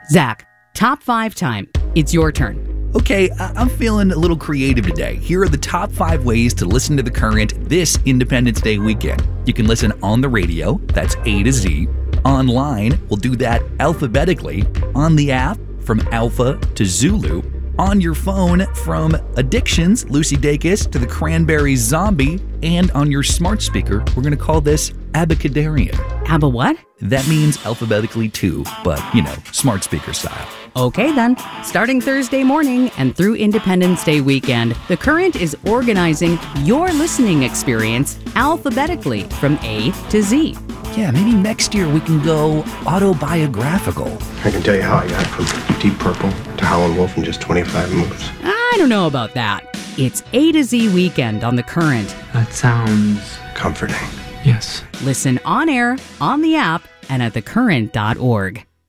Zach, top 5 time. It's your turn. Okay, I'm feeling a little creative today. Here are the top 5 ways to listen to The Current this Independence Day weekend. You can listen on the radio, that's A to Z. Online, we'll do that alphabetically. On the app, from Alpha to Zulu. On your phone, from Addictions, Lucy Dacus, to the Cranberries Zombie. And on your smart speaker, we're going to call this Abacadarian. Abba what? That means alphabetically too, but, smart speaker style. Okay then. Starting Thursday morning and through Independence Day weekend, The Current is organizing your listening experience alphabetically from A to Z. Yeah, maybe next year we can go autobiographical. I can tell you how I got from Deep Purple to Howlin' Wolf in just 25 moves. I don't know about that. It's A to Z weekend on The Current. That sounds Comforting. Yes. Listen on air, on the app, and at thecurrent.org.